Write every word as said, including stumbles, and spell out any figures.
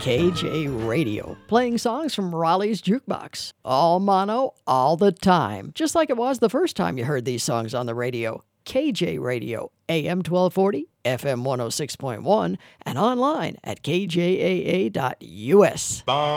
K J Radio, playing songs from Raleigh's Jukebox. All mono, all the time, just like it was the first time you heard these songs on the radio. K J Radio, A M twelve forty, F M one oh six point one, and online at K J A A dot U S.